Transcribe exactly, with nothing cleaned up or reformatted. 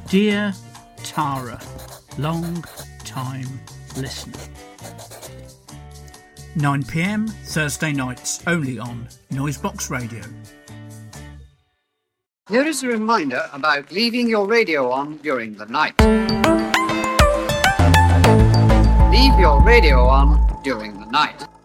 Dear Tara, long time listener. nine p m Thursday nights only on Noisebox Radio. Here is a reminder about leaving your radio on during the night. Leave your radio on during the night.